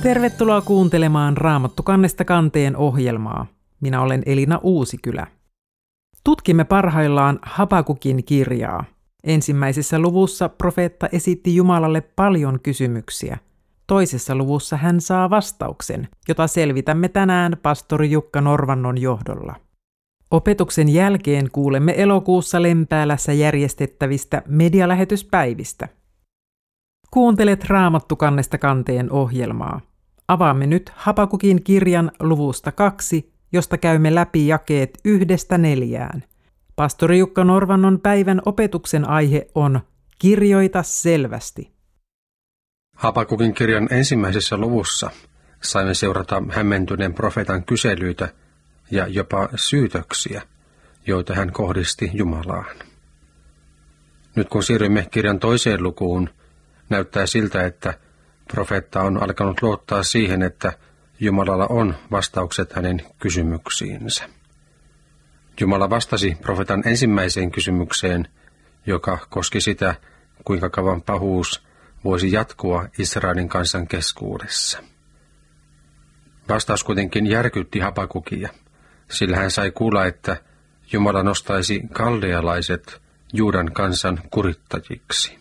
Tervetuloa kuuntelemaan Raamattu kannesta kanteen ohjelmaa. Minä olen Elina Uusikylä. Tutkimme parhaillaan Habakukin kirjaa. Ensimmäisessä luvussa profeetta esitti Jumalalle paljon kysymyksiä. Toisessa luvussa hän saa vastauksen, jota selvitämme tänään pastori Jukka Norvannon johdolla. Opetuksen jälkeen kuulemme elokuussa Lempäälässä järjestettävistä medialähetyspäivistä. Kuuntelet Raamattu kannesta kanteen ohjelmaa. Avaamme nyt Habakukin kirjan luvusta 2, josta käymme läpi jakeet 1–4. Pastori Jukka Norvannon päivän opetuksen aihe on Kirjoita selvästi. Habakukin kirjan ensimmäisessä luvussa saimme seurata hämmentyneen profeetan kyselyitä ja jopa syytöksiä, joita hän kohdisti Jumalaan. Nyt kun siirrymme kirjan toiseen lukuun, näyttää siltä, että profeetta on alkanut luottaa siihen, että Jumalalla on vastaukset hänen kysymyksiinsä. Jumala vastasi profeetan ensimmäiseen kysymykseen, joka koski sitä, kuinka kauan pahuus voisi jatkua Israelin kansan keskuudessa. Vastaus kuitenkin järkytti Habakukia, sillä hän sai kuulla, että Jumala nostaisi kaldealaiset Juudan kansan kurittajiksi.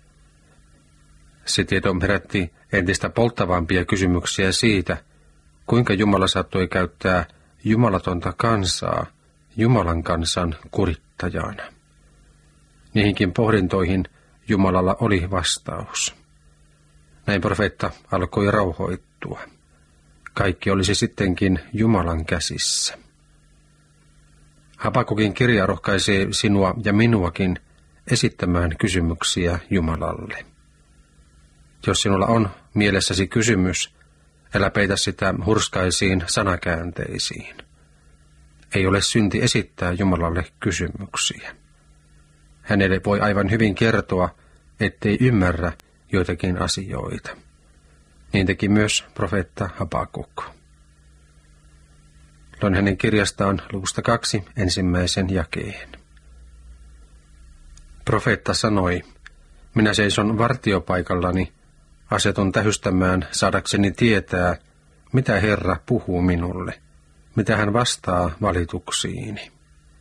Se tieto herätti entistä polttavampia kysymyksiä siitä, kuinka Jumala saattoi käyttää jumalatonta kansaa Jumalan kansan kurittajana. Niihinkin pohdintoihin Jumalalla oli vastaus. Näin profeetta alkoi rauhoittua. Kaikki olisi sittenkin Jumalan käsissä. Habakukin kirja rohkaisee sinua ja minuakin esittämään kysymyksiä Jumalalle. Jos sinulla on mielessäsi kysymys, älä peitä sitä hurskaisiin sanakäänteisiin. Ei ole synti esittää Jumalalle kysymyksiä. Hänelle voi aivan hyvin kertoa, ettei ymmärrä joitakin asioita. Niin teki myös profeetta Habakuk. Luen hänen kirjastaan luvusta 2 ensimmäisen jakeen. Profeetta sanoi, minä seison vartiopaikallani, asetun tähystämään saadakseni tietää, mitä Herra puhuu minulle, mitä hän vastaa valituksiini.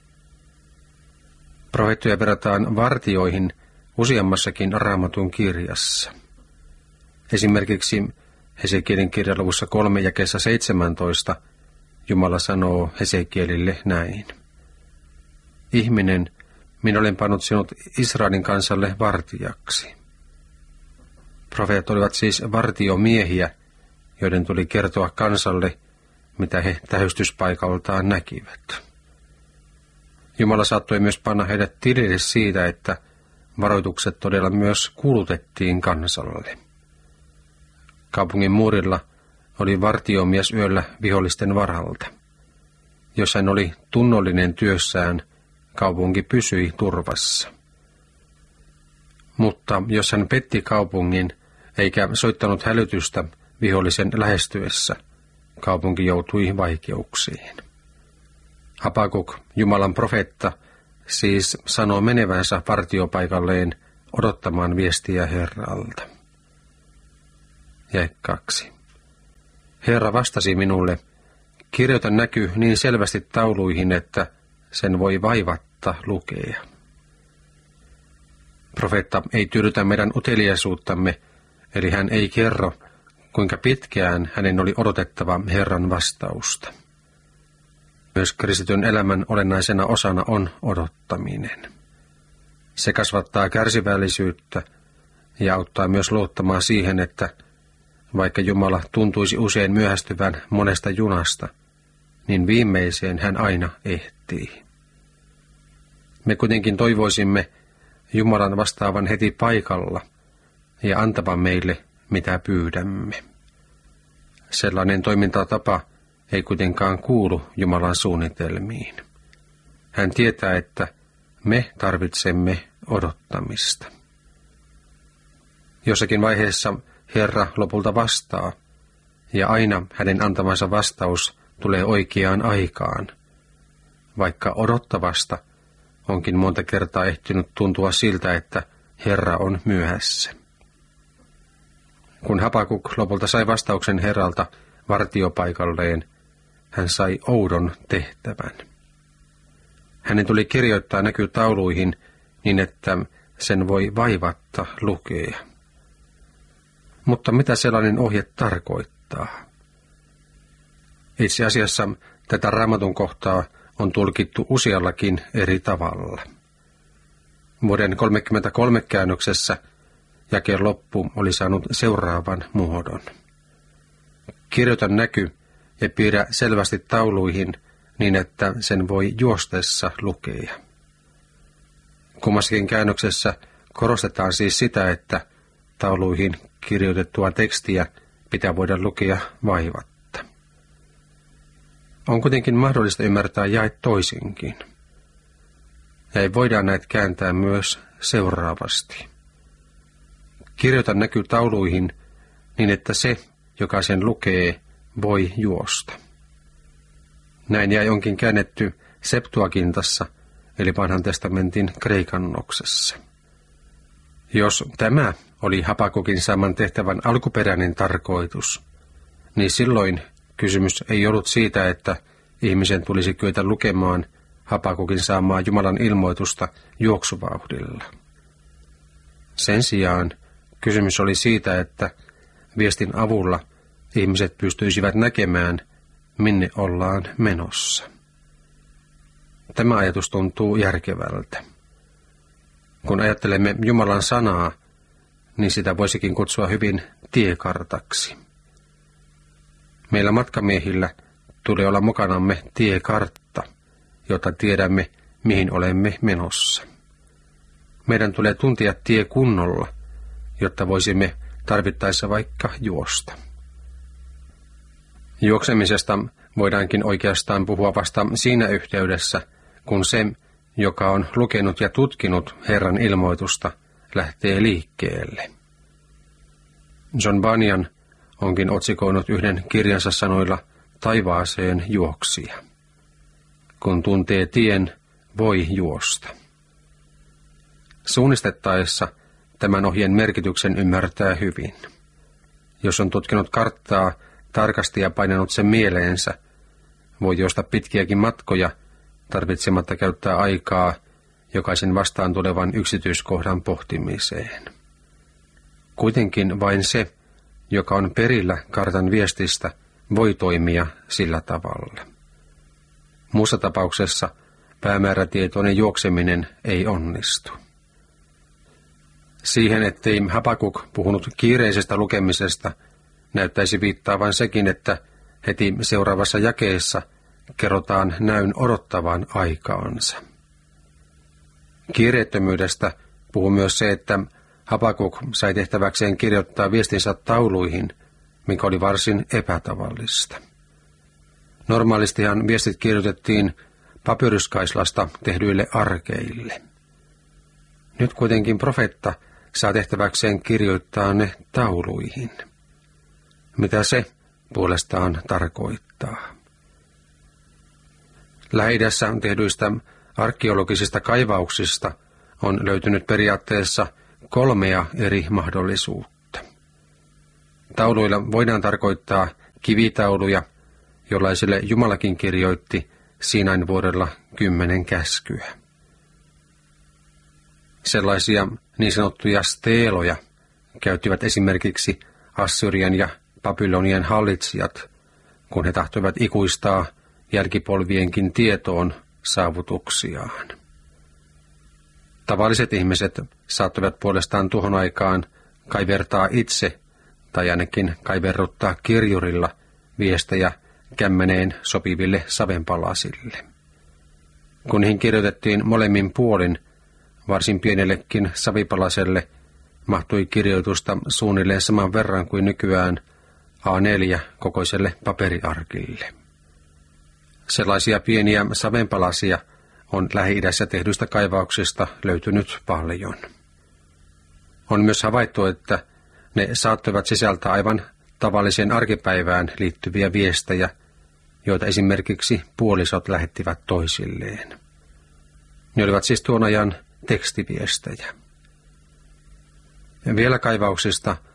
Profeettoja verrataan vartioihin useammassakin Raamatun kirjassa. Esimerkiksi Hesekielin kirjan luvussa 3 jakeessa 17 Jumala sanoo Hesekielille näin. Ihminen, minä olen pannut sinut Israelin kansalle vartijaksi. Profeetat olivat siis vartiomiehiä, joiden tuli kertoa kansalle, mitä he tähystyspaikaltaan näkivät. Jumala saattoi myös panna heidät tilille siitä, että varoitukset todella myös kuulutettiin kansalle. Kaupungin muurilla oli vartiomies yöllä vihollisten varalta. Jos hän oli tunnollinen työssään, kaupunki pysyi turvassa. Mutta jos hän petti kaupungin eikä soittanut hälytystä vihollisen lähestyessä, kaupunki joutui vaikeuksiin. Habakuk, Jumalan profeetta, siis sanoo menevänsä vartiopaikalleen odottamaan viestiä Herralta. Jae 2. Herra vastasi minulle, kirjoita näky niin selvästi tauluihin, että sen voi vaivatta lukea. Profeetta ei tyydytä meidän uteliaisuuttamme, eli hän ei kerro, kuinka pitkään hänen oli odotettava Herran vastausta. Myös kristityn elämän olennaisena osana on odottaminen. Se kasvattaa kärsivällisyyttä ja auttaa myös luottamaan siihen, että vaikka Jumala tuntuisi usein myöhästyvän monesta junasta, niin viimeiseen hän aina ehtii. Me kuitenkin toivoisimme Jumalan vastaavan heti paikalla ja antavan meille, mitä pyydämme. Sellainen toimintatapa ei kuitenkaan kuulu Jumalan suunnitelmiin. Hän tietää, että me tarvitsemme odottamista. Jossakin vaiheessa Herra lopulta vastaa, ja aina hänen antamansa vastaus tulee oikeaan aikaan, vaikka odottavasta onkin monta kertaa ehtinyt tuntua siltä, että Herra on myöhässä. Kun Habakuk lopulta sai vastauksen Herralta vartiopaikalleen, hän sai oudon tehtävän. Hänen tuli kirjoittaa näky tauluihin niin, että sen voi vaivatta lukea. Mutta mitä sellainen ohje tarkoittaa? Itse asiassa tätä Raamatun kohtaa on tulkittu useallakin eri tavalla. Vuoden 1933 käännöksessä jakeen loppu oli saanut seuraavan muodon. Kirjoita näky ja piirrä selvästi tauluihin niin, että sen voi juostessa lukea. Kummassakin käännöksessä korostetaan siis sitä, että tauluihin kirjoitettua tekstiä pitää voida lukea vaivatta. On kuitenkin mahdollista ymmärtää jae toisinkin. Ja voidaan näitä kääntää myös seuraavasti. Kirjoita näky tauluihin niin, että se, joka sen lukee, voi juosta. Näin jäi onkin käännetty Septuagintassa, eli vanhan testamentin kreikannoksessa. Jos tämä oli Habakukin saaman tehtävän alkuperäinen tarkoitus, niin silloin kysymys ei ollut siitä, että ihmisen tulisi kyetä lukemaan Habakukin saamaa Jumalan ilmoitusta juoksuvauhdilla. Sen sijaan kysymys oli siitä, että viestin avulla ihmiset pystyisivät näkemään, minne ollaan menossa. Tämä ajatus tuntuu järkevältä. Kun ajattelemme Jumalan sanaa, niin sitä voisikin kutsua hyvin tiekartaksi. Meillä matkamiehillä tulee olla mukanamme tiekartta, jotta tiedämme, mihin olemme menossa. Meidän tulee tuntea tie kunnolla, jotta voisimme tarvittaessa vaikka juosta. Juoksemisesta voidaankin oikeastaan puhua vasta siinä yhteydessä, kun se, joka on lukenut ja tutkinut Herran ilmoitusta, lähtee liikkeelle. John Bunyan onkin otsikoinut yhden kirjansa sanoilla taivaaseen juoksija. Kun tuntee tien, voi juosta. Suunnistettaessa tämän ohjeen merkityksen ymmärtää hyvin. Jos on tutkinut karttaa tarkasti ja painanut sen mieleensä, voi juosta pitkiäkin matkoja tarvitsematta käyttää aikaa jokaisen vastaan tulevan yksityiskohdan pohtimiseen. Kuitenkin vain se, joka on perillä kartan viestistä, voi toimia sillä tavalla. Muussa tapauksessa päämäärätietoinen juokseminen ei onnistu. Siihen, ettei Habakuk puhunut kiireisestä lukemisesta, näyttäisi viittaavan sekin, että heti seuraavassa jakeessa kerrotaan näyn odottavan aikaansa. Kiireettömyydestä puhuu myös se, että Habakuk sai tehtäväkseen kirjoittaa viestinsä tauluihin, mikä oli varsin epätavallista. Normaalistihan viestit kirjoitettiin papyruskaislasta tehdyille arkeille. Nyt kuitenkin profeetta saa tehtäväkseen kirjoittaa ne tauluihin. Mitä se puolestaan tarkoittaa? Lähi-idässä tehdyistä arkeologisista kaivauksista on löytynyt periaatteessa 3 eri mahdollisuutta. Tauluilla voidaan tarkoittaa kivitauluja, jollaisille Jumalakin kirjoitti Siinain vuodella 10 käskyä. Sellaisia niin sanottuja steeloja käyttivät esimerkiksi Assyrian ja Babylonian hallitsijat, kun he tahtoivat ikuistaa jälkipolvienkin tietoon saavutuksiaan. Tavalliset ihmiset saattoivat puolestaan tuohon aikaan kaivertaa itse tai ainakin kaiverruttaa kirjurilla viestejä kämmeneen sopiville savenpalasille. Kun niihin kirjoitettiin molemmin puolin, varsin pienellekin savipalaselle mahtui kirjoitusta suunnilleen saman verran kuin nykyään A4-kokoiselle paperiarkille. Sellaisia pieniä savenpalasia on Lähi-idässä tehdyistä kaivauksista löytynyt paljon. On myös havaittu, että ne saattoivat sisältää aivan tavalliseen arkipäivään liittyviä viestejä, joita esimerkiksi puolisot lähettivät toisilleen. Ne olivat siis tuon ajan tekstiviestejä. Vielä kaivauksista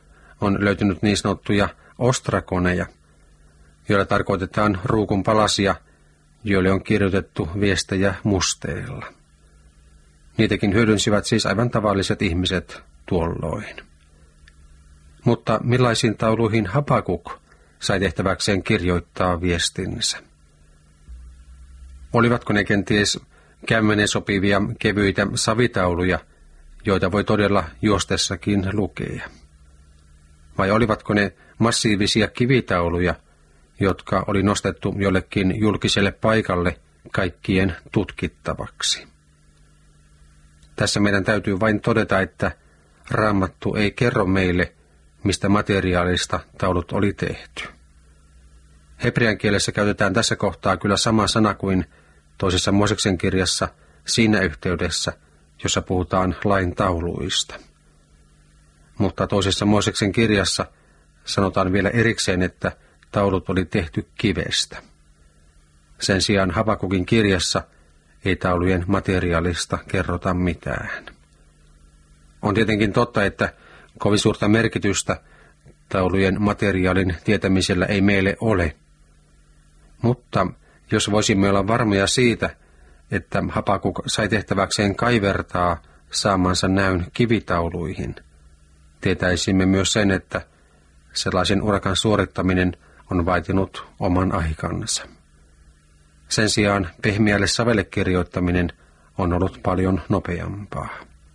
on löytynyt niin sanottuja ostrakoneja, joilla tarkoitetaan ruukun palasia, joille on kirjoitettu viestejä musteilla. Niitäkin hyödynsivät siis aivan tavalliset ihmiset tuolloin. Mutta millaisiin tauluihin Habakuk sai tehtäväkseen kirjoittaa viestinsä? Olivatko ne kenties kämmeneen sopivia kevyitä savitauluja, joita voi todella juostessakin lukea? Vai olivatko ne massiivisia kivitauluja, jotka oli nostettu jollekin julkiselle paikalle kaikkien tutkittavaksi? Tässä meidän täytyy vain todeta, että Raamattu ei kerro meille, mistä materiaalista taulut oli tehty. Hebrean kielessä käytetään tässä kohtaa kyllä sama sana kuin toisessa Mooseksen kirjassa siinä yhteydessä, jossa puhutaan lain tauluista. Mutta toisessa Mooseksen kirjassa sanotaan vielä erikseen, että taulut oli tehty kivestä. Sen sijaan Habakukin kirjassa ei taulujen materiaalista kerrota mitään. On tietenkin totta, että kovin suurta merkitystä taulujen materiaalin tietämisellä ei meille ole. Mutta jos voisimme olla varmoja siitä, että Habakuk sai tehtäväkseen kaivertaa saamansa näyn kivitauluihin, tietäisimme myös sen, että sellaisen urakan suorittaminen on vaatinut oman aikansa. Sen sijaan pehmeälle savelle kirjoittaminen on ollut paljon nopeampaa.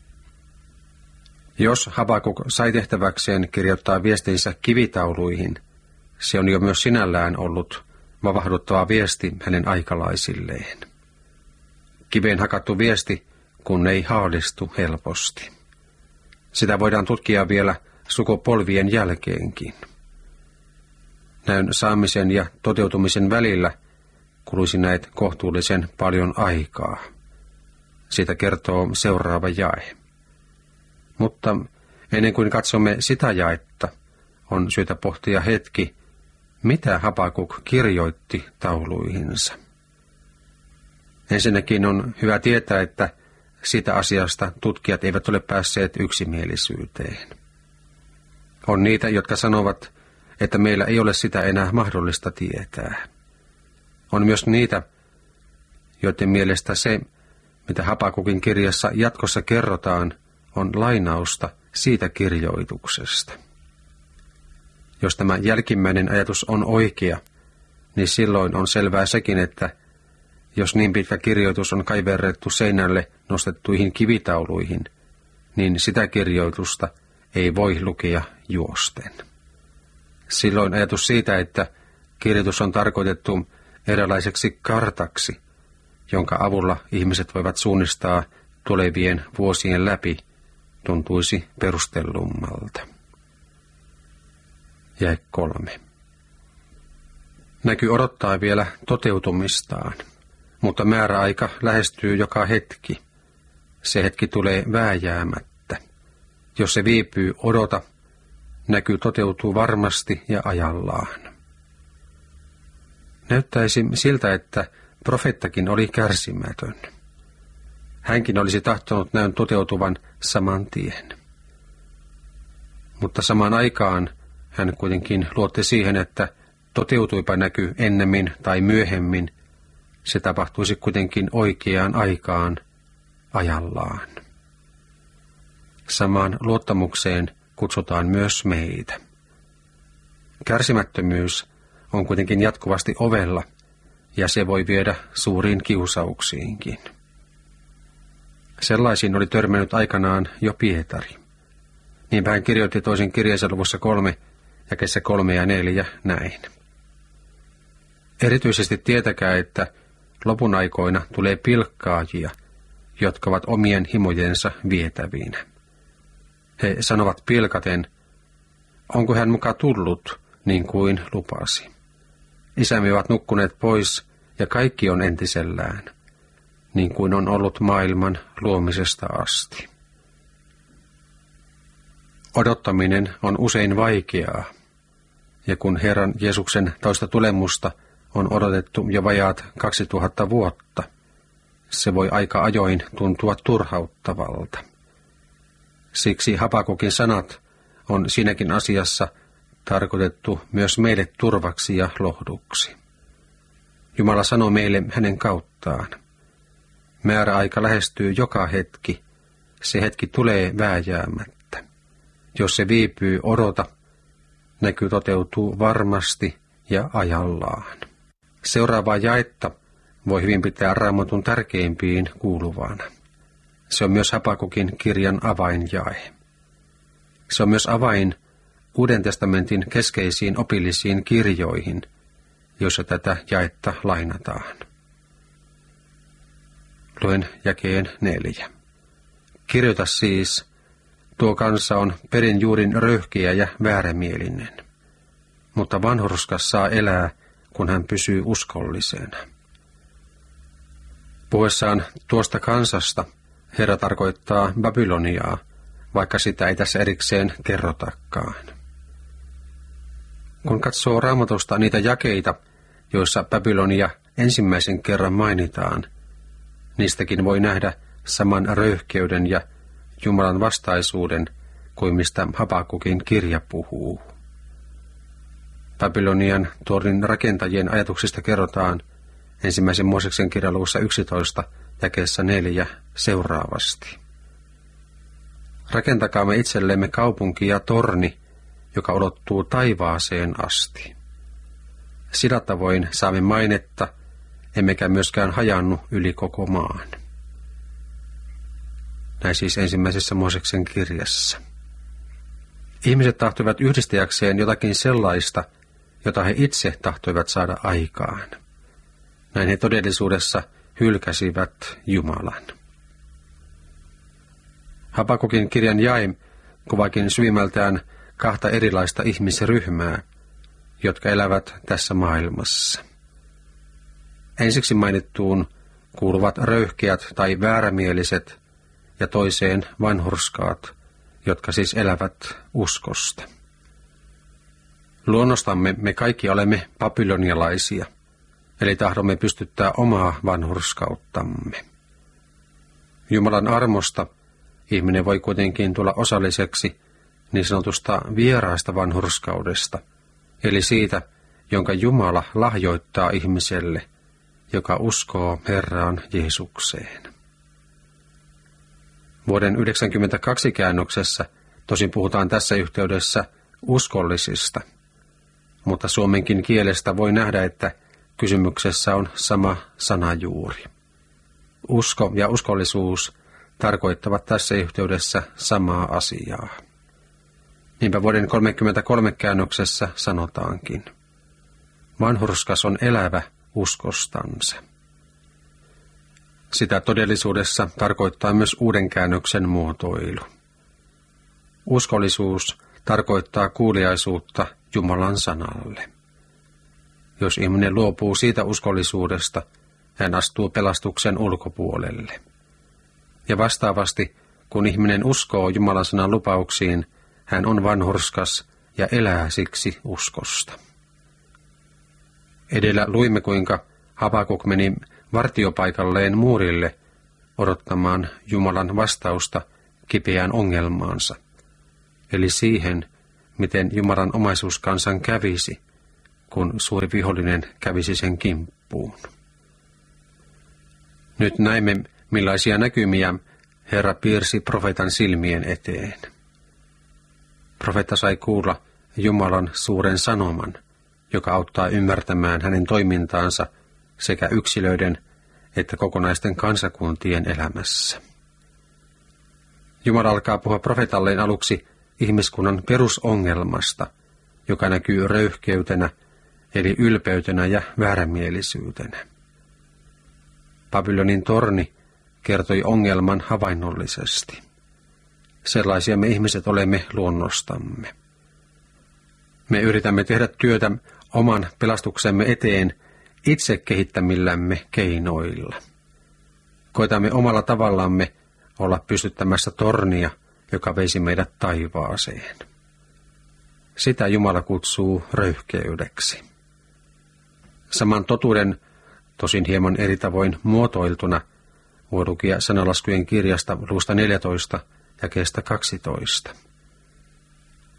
Jos Habakuk sai tehtäväkseen kirjoittaa viestinsä kivitauluihin, se on jo myös sinällään ollut vavahduttava viesti hänen aikalaisilleen. Kiveen hakattu viesti, kun ei haalistu helposti. Sitä voidaan tutkia vielä sukupolvien jälkeenkin. Näyn saamisen ja toteutumisen välillä kuluisi näet kohtuullisen paljon aikaa. Siitä kertoo seuraava jae. Mutta ennen kuin katsomme sitä jaetta, on syytä pohtia hetki, mitä Habakuk kirjoitti tauluihinsa. Ensinnäkin on hyvä tietää, että sitä asiasta tutkijat eivät ole päässeet yksimielisyyteen. On niitä, jotka sanovat, että meillä ei ole sitä enää mahdollista tietää. On myös niitä, joiden mielestä se, mitä Habakukin kirjassa jatkossa kerrotaan, on lainausta siitä kirjoituksesta. Jos tämä jälkimmäinen ajatus on oikea, niin silloin on selvää sekin, että jos niin pitkä kirjoitus on kaiverrettu seinälle nostettuihin kivitauluihin, niin sitä kirjoitusta ei voi lukea juosten. Silloin ajatus siitä, että kirjoitus on tarkoitettu eräänlaiseksi kartaksi, jonka avulla ihmiset voivat suunnistaa tulevien vuosien läpi, tuntuisi perustellummalta. Jae 3. Näky odottaa vielä toteutumistaan, mutta määräaika lähestyy joka hetki. Se hetki tulee vääjäämättä. Jos se viipyy, odota. Näky toteutuu varmasti ja ajallaan. Näyttäisi siltä, että profeettakin oli kärsimätön. Hänkin olisi tahtonut näyn toteutuvan saman tien. Mutta samaan aikaan hän kuitenkin luotti siihen, että toteutuipa näky ennemmin tai myöhemmin, se tapahtuisi kuitenkin oikeaan aikaan, ajallaan. Samaan luottamukseen kutsutaan myös meitä. Kärsimättömyys on kuitenkin jatkuvasti ovella, ja se voi viedä suuriin kiusauksiinkin. Sellaisiin oli törmännyt aikanaan jo Pietari. Niinpä hän kirjoitti toisen kirjeensa luvussa 3, jakeissa 3 ja 4 näin. Erityisesti tietäkää, että lopun aikoina tulee pilkkaajia, jotka ovat omien himojensa vietävinä. He sanovat pilkaten, onko hän muka tullut, niin kuin lupasi. Isämme ovat nukkuneet pois, ja kaikki on entisellään, niin kuin on ollut maailman luomisesta asti. Odottaminen on usein vaikeaa, ja kun Herran Jeesuksen toista tulemusta on odotettu jo vajaat 2000 vuotta, se voi aika ajoin tuntua turhauttavalta. Siksi Habakukin sanat on siinäkin asiassa tarkoitettu myös meille turvaksi ja lohduksi. Jumala sanoo meille hänen kauttaan. Määräaika lähestyy joka hetki. Se hetki tulee vääjäämättä. Jos se viipyy, odota. Näky toteutuu varmasti ja ajallaan. Seuraavaa jaetta voi hyvin pitää Raamatun tärkeimpiin kuuluvana. Se on myös Habakukin kirjan avainjae. Se on myös avain Uuden testamentin keskeisiin opillisiin kirjoihin, joissa tätä jaetta lainataan. Luen jakeen 4. Kirjoita siis, tuo kansa on perin juurin röyhkeä ja väärämielinen, mutta vanhurskas saa elää, kun hän pysyy uskollisena. Puhuessaan tuosta kansasta Herra tarkoittaa Babyloniaa, vaikka sitä ei tässä erikseen kerrotakaan. Kun katsoo Raamatusta niitä jakeita, joissa Babylonia ensimmäisen kerran mainitaan, niistäkin voi nähdä saman röyhkeyden ja Jumalan vastaisuuden kuin mistä Habakukin kirja puhuu. Babylonian tornin rakentajien ajatuksista kerrotaan ensimmäisen Mooseksen kirjan luvussa 11 jakeessa 4 seuraavasti. Rakentakaamme itsellemme kaupunki ja torni, joka ulottuu taivaaseen asti. Sillä tavoin saamme mainetta, emmekä myöskään hajannu yli koko maan. Näin siis ensimmäisessä Mooseksen kirjassa. Ihmiset tahtoivat yhdistäjäkseen jotakin sellaista, jota he itse tahtoivat saada aikaan. Näin he todellisuudessa hylkäsivät Jumalan. Habakukin kirjan jae kuvaakin syvimmältään kahta erilaista ihmisryhmää, jotka elävät tässä maailmassa. Ensiksi mainittuun kuuluvat röyhkeät tai väärämieliset ja toiseen vanhurskaat, jotka siis elävät uskosta. Luonnostamme me kaikki olemme babylonialaisia, eli tahdomme pystyttää omaa vanhurskauttamme. Jumalan armosta ihminen voi kuitenkin tulla osalliseksi niin sanotusta vieraasta vanhurskaudesta, eli siitä, jonka Jumala lahjoittaa ihmiselle, joka uskoo Herraan Jeesukseen. Vuoden 1992 käännöksessä tosin puhutaan tässä yhteydessä uskollisista, mutta suomenkin kielestä voi nähdä, että kysymyksessä on sama sanajuuri. Usko ja uskollisuus tarkoittavat tässä yhteydessä samaa asiaa. Niinpä vuoden 1933 käännöksessä sanotaankin: vanhurskas on elävä uskostansa. Sitä todellisuudessa tarkoittaa myös uuden käännöksen muotoilu. Uskollisuus tarkoittaa kuuliaisuutta Jumalan sanalle. Jos ihminen luopuu siitä uskollisuudesta, hän astuu pelastuksen ulkopuolelle. Ja vastaavasti, kun ihminen uskoo Jumalan sanan lupauksiin, hän on vanhurskas ja elää siksi uskosta. Edellä luimme, kuinka Habakuk meni vartiopaikalleen muurille odottamaan Jumalan vastausta kipeään ongelmaansa, eli siihen, miten Jumalan omaisuuskansan kävisi, kun suuri vihollinen kävisi sen kimppuun. Nyt näemme, millaisia näkymiä Herra piirsi profeetan silmien eteen. Profeetta sai kuulla Jumalan suuren sanoman, joka auttaa ymmärtämään hänen toimintaansa sekä yksilöiden että kokonaisten kansakuntien elämässä. Jumala alkaa puhua profeetalleen aluksi ihmiskunnan perusongelmasta, joka näkyy röyhkeytenä, eli ylpeytenä ja väärämielisyytenä. Babylonin torni kertoi ongelman havainnollisesti. Sellaisia me ihmiset olemme luonnostamme. Me yritämme tehdä työtä oman pelastuksemme eteen itse kehittämillämme keinoilla. Koitamme omalla tavallamme olla pystyttämässä tornia, joka veisi meidät taivaaseen. Sitä Jumala kutsuu röyhkeydeksi. Saman totuuden, tosin hieman eri tavoin muotoiltuna, voi lukea Sanalaskujen kirjasta luvusta 14 jakeesta 12.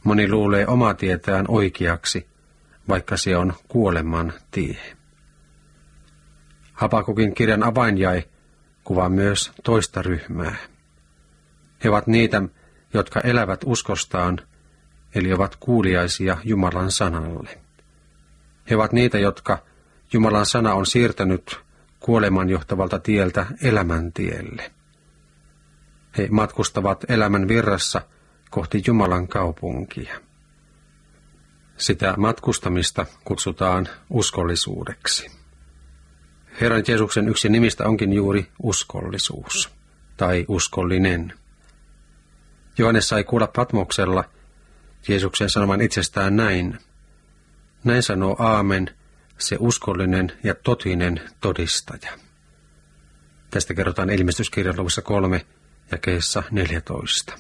Moni luulee omaa tietään oikeaksi, vaikka se on kuoleman tie. Habakukin kirjan avainjae kuvaa myös toista ryhmää. He ovat niitä, jotka elävät uskostaan, eli ovat kuuliaisia Jumalan sanalle. He ovat niitä, jotka Jumalan sana on siirtänyt kuoleman johtavalta tieltä elämän tielle. He matkustavat elämän virrassa kohti Jumalan kaupunkia. Sitä matkustamista kutsutaan uskollisuudeksi. Herran Jeesuksen yksi nimistä onkin juuri uskollisuus tai uskollinen. Johannes sai kuulla Patmoksella Jeesuksen sanoman itsestään näin. Näin sanoo Aamen, se uskollinen ja totinen todistaja. Tästä kerrotaan ilmestyskirjan luvussa 3 jakeessa 14.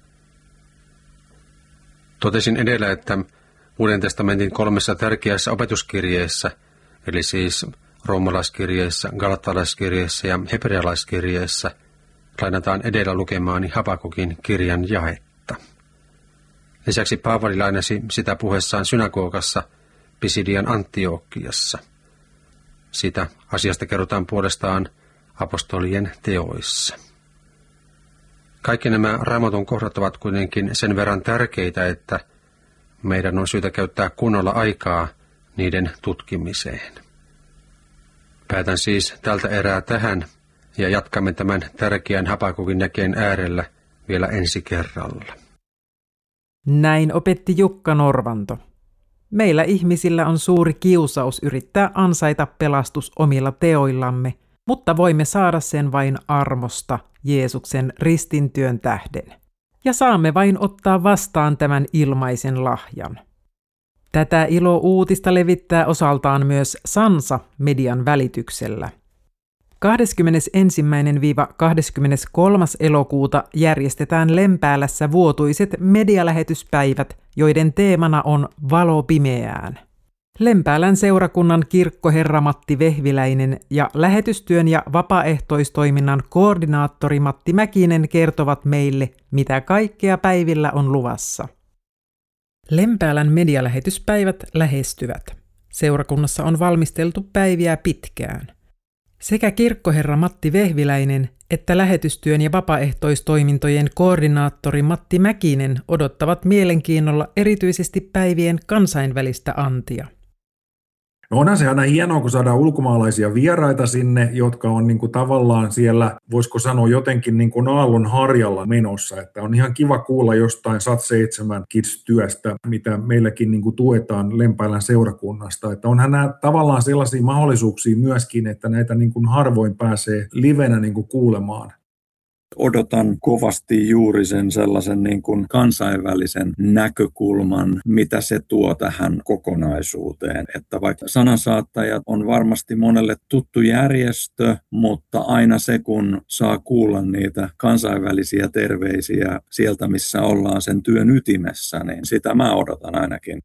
Totesin edellä, että Uuden testamentin 3 tärkeässä opetuskirjeessä, eli siis roomalaiskirjeessä, galattalaiskirjeessä ja hebrealaiskirjeessä, lainataan edellä lukemaani Habakukin kirjan jaetta. Lisäksi Paavali lainasi sitä puheessaan synagogassa Pisidian Antiokiassa. Sitä asiasta kerrotaan puolestaan apostolien teoissa. Kaikki nämä Raamatun kohdat ovat kuitenkin sen verran tärkeitä, että meidän on syytä käyttää kunnolla aikaa niiden tutkimiseen. Päätän siis tältä erää tähän ja jatkamme tämän tärkeän Habakukin jakeen äärellä vielä ensi kerralla. Näin opetti Jukka Norvanto. Meillä ihmisillä on suuri kiusaus yrittää ansaita pelastus omilla teoillamme, mutta voimme saada sen vain armosta Jeesuksen ristintyön tähden. Ja saamme vain ottaa vastaan tämän ilmaisen lahjan. Tätä ilo-uutista levittää osaltaan myös Sansa median välityksellä. 21.–23. elokuuta järjestetään Lempäälässä vuotuiset medialähetyspäivät, joiden teemana on Valo pimeään. Lempäälän seurakunnan kirkkoherra Matti Vehviläinen ja lähetystyön ja vapaaehtoistoiminnan koordinaattori Matti Mäkinen kertovat meille, mitä kaikkea päivillä on luvassa. Lempäälän medialähetyspäivät lähestyvät. Seurakunnassa on valmisteltu päiviä pitkään. Sekä kirkkoherra Matti Vehviläinen että lähetystyön ja vapaaehtoistoimintojen koordinaattori Matti Mäkinen odottavat mielenkiinnolla erityisesti päivien kansainvälistä antia. No onhan se aina hienoa, kun saadaan ulkomaalaisia vieraita sinne, jotka on niin kuin tavallaan siellä, voisiko sanoa jotenkin niin kuin aallon harjalla menossa. Että on ihan kiva kuulla jostain SAT7 Kids-työstä, mitä meilläkin niin kuin tuetaan Lempäälän seurakunnasta. Että onhan nämä tavallaan sellaisia mahdollisuuksia myöskin, että näitä niin kuin harvoin pääsee livenä niin kuin kuulemaan. Odotan kovasti juuri sen sellaisen niin kuin kansainvälisen näkökulman, mitä se tuo tähän kokonaisuuteen. Että vaikka sanansaattajat on varmasti monelle tuttu järjestö, mutta aina se, kun saa kuulla niitä kansainvälisiä terveisiä sieltä, missä ollaan sen työn ytimessä, niin sitä mä odotan ainakin.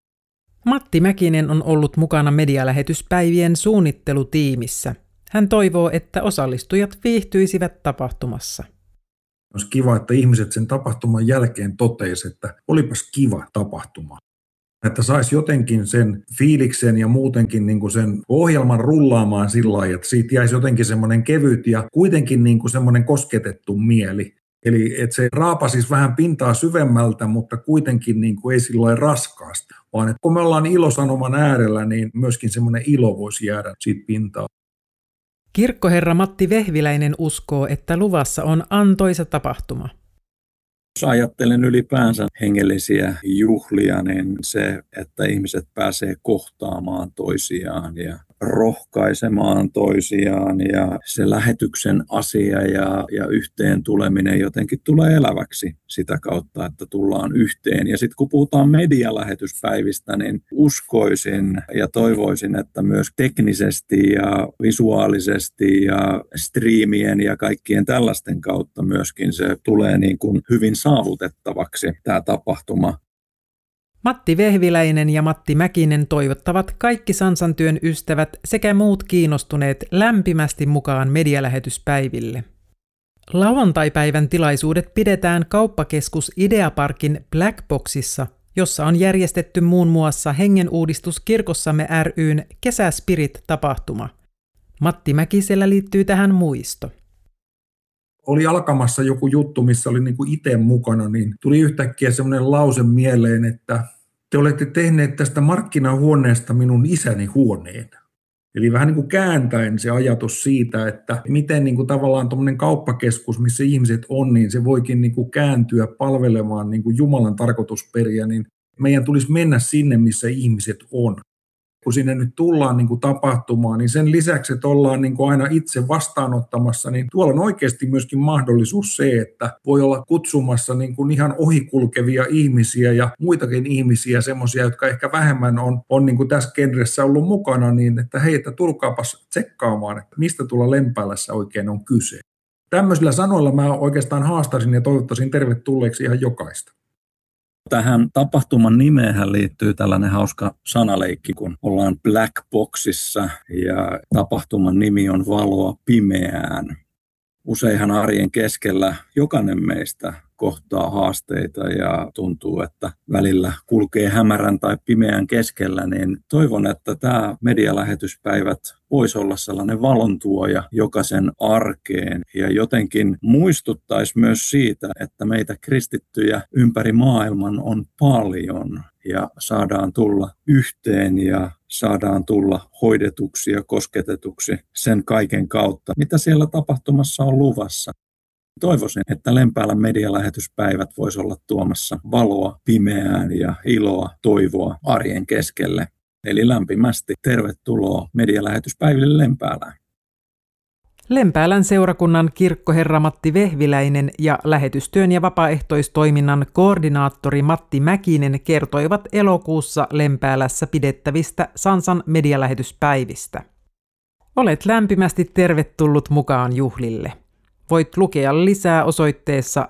Matti Mäkinen on ollut mukana medialähetyspäivien suunnittelutiimissä. Hän toivoo, että osallistujat viihtyisivät tapahtumassa. Olisi kiva, että ihmiset sen tapahtuman jälkeen toteisivat, että olipas kiva tapahtuma. Että saisi jotenkin sen fiiliksen ja muutenkin niin kuin sen ohjelman rullaamaan sillä lailla, että siitä jäisi jotenkin semmoinen kevyt ja kuitenkin niin kuin semmoinen kosketettu mieli. Eli että se raapasisi vähän pintaa syvemmältä, mutta kuitenkin niin kuin ei sillä lailla raskaasti. Vaan että kun me ollaan ilosanoman äärellä, niin myöskin semmoinen ilo voisi jäädä siitä pintaa. Kirkkoherra Matti Vehviläinen uskoo, että luvassa on antoisa tapahtuma. Jos ajattelen ylipäänsä hengellisiä juhlia, niin se, että ihmiset pääsee kohtaamaan toisiaan ja rohkaisemaan toisiaan ja se lähetyksen asia ja yhteen tuleminen jotenkin tulee eläväksi sitä kautta, että tullaan yhteen. Ja sitten kun puhutaan medialähetyspäivistä, niin uskoisin ja toivoisin, että myös teknisesti ja visuaalisesti ja striimien ja kaikkien tällaisten kautta myöskin se tulee niin kuin hyvin saavutettavaksi tämä tapahtuma. Matti Vehviläinen ja Matti Mäkinen toivottavat kaikki Sansantyön ystävät sekä muut kiinnostuneet lämpimästi mukaan medialähetyspäiville. Lauantaipäivän tilaisuudet pidetään kauppakeskus Ideaparkin Blackboxissa jossa on järjestetty muun muassa Hengenuudistus kirkossamme ry:n Kesäspirit-tapahtuma. Matti Mäkisellä liittyy tähän muisto. Oli alkamassa joku juttu, missä oli niin kuin itse mukana, niin tuli yhtäkkiä semmoinen lause mieleen, että te olette tehneet tästä markkinahuoneesta minun isäni huoneen. Eli vähän niin kuin kääntäen se ajatus siitä, että miten niin kuin tavallaan tuommoinen kauppakeskus, missä ihmiset on, niin se voikin niin kuin kääntyä palvelemaan niin kuin Jumalan tarkoitusperiä, niin meidän tulisi mennä sinne, missä ihmiset on. Kun sinne nyt tullaan niin kuin tapahtumaan, niin sen lisäksi, että ollaan niin kuin aina itse vastaanottamassa, niin tuolla on oikeasti myöskin mahdollisuus se, että voi olla kutsumassa niin kuin ihan ohikulkevia ihmisiä ja muitakin ihmisiä, semmoisia, jotka ehkä vähemmän on niin kuin tässä genressä ollut mukana, niin että hei, että tulkaapas tsekkaamaan, että mistä tuolla Lempäälässä oikein on kyse. Tämmöisillä sanoilla mä oikeastaan haastaisin ja toivottaisin tervetulleeksi ihan jokaista. Tähän tapahtuman nimeenhän liittyy tällainen hauska sanaleikki, kun ollaan Black Boxissa ja tapahtuman nimi on Valoa pimeään. Useinhan arjen keskellä jokainen meistä kohtaa haasteita ja tuntuu, että välillä kulkee hämärän tai pimeän keskellä, niin toivon, että tämä medialähetyspäivät voisi olla sellainen valontuoja jokaisen arkeen ja jotenkin muistuttaisi myös siitä, että meitä kristittyjä ympäri maailman on paljon ja saadaan tulla yhteen ja saadaan tulla hoidetuksi ja kosketetuksi sen kaiken kautta, mitä siellä tapahtumassa on luvassa. Toivoisin, että Lempäälän medialähetyspäivät voisi olla tuomassa valoa pimeään ja iloa, toivoa arjen keskelle. Eli lämpimästi tervetuloa medialähetyspäiville Lempäälään. Lempäälän seurakunnan kirkkoherra Matti Vehviläinen ja lähetystyön ja vapaaehtoistoiminnan koordinaattori Matti Mäkinen kertoivat elokuussa Lempäälässä pidettävistä Sansan medialähetyspäivistä. Olet lämpimästi tervetullut mukaan juhlille. Voit lukea lisää osoitteessa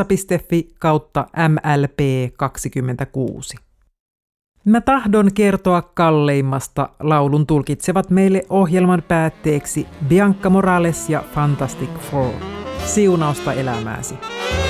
sansa.fi/MLP26. Mä tahdon kertoa kalleimmasta laulun tulkitsevat meille ohjelman päätteeksi Bianca Morales ja Fantastic Four. Siunausta elämääsi.